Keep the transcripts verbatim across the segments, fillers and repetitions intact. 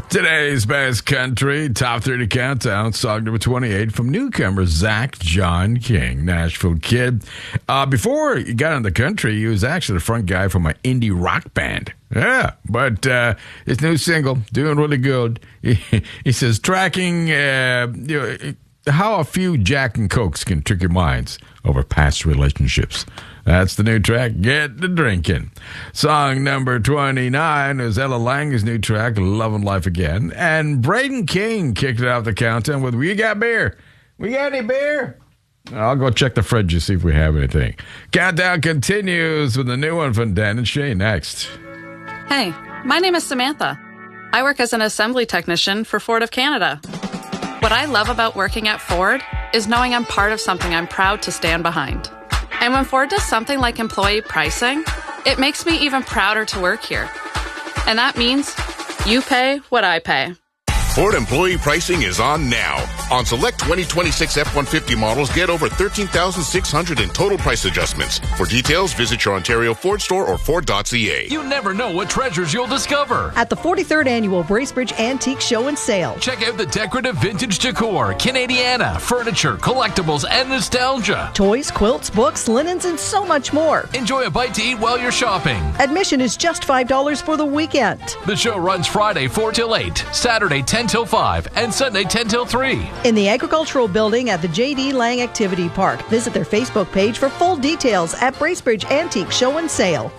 Today's best country top thirty countdown, song number twenty-eight from newcomer Zach John King, Nashville kid. Uh, before he got in the country, he was actually the front guy from an indie rock band. Yeah, but uh, his new single, doing really good. He, he says, tracking uh, you know, how a few Jack and Cokes can trick your minds over past relationships. That's the new track, Get the Drinking. Song number twenty-nine is Ella Lang's new track, Lovin' Life Again. And Braden King kicked it out the countdown with, We Got Beer? We got any beer? I'll go check the fridge to see if we have anything. Countdown continues with the new one from Dan and Shay next. Hey, my name is Samantha. I work as an assembly technician for Ford of Canada. What I love about working at Ford is knowing I'm part of something I'm proud to stand behind. And when Ford does something like employee pricing, it makes me even prouder to work here. And that means you pay what I pay. Ford employee pricing is on now. On select twenty twenty-six F one fifty models, get over thirteen thousand six hundred in total price adjustments. For details, visit your Ontario Ford store or Ford dot C A. You never know what treasures you'll discover at the forty-third Annual Bracebridge Antique Show and Sale. Check out the decorative vintage decor, Canadiana, furniture, collectibles, and nostalgia. Toys, quilts, books, linens, and so much more. Enjoy a bite to eat while you're shopping. Admission is just five dollars for the weekend. The show runs Friday four till eight, Saturday ten till five, and Sunday ten till three. In the Agricultural Building at the J D Lang Activity Park. Visit their Facebook page for full details at Bracebridge Antique Show and Sale.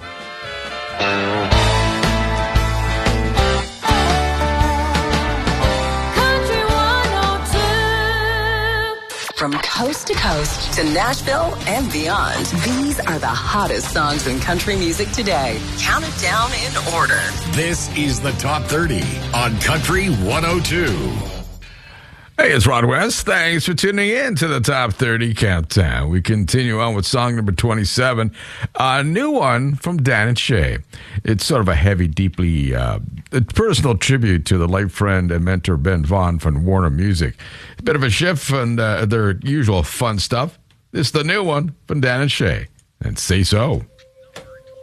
From coast to coast to Nashville and beyond, these are the hottest songs in country music today. Count it down in order. This is the Top thirty on Country one oh two. Hey, it's Rod West. Thanks for tuning in to the Top thirty Countdown. We continue on with song number twenty-seven, a new one from Dan and Shay. It's sort of a heavy, deeply uh, a personal tribute to the late friend and mentor Ben Vaughn from Warner Music. A bit of a shift from uh, their usual fun stuff. This is the new one from Dan and Shay. And Say So.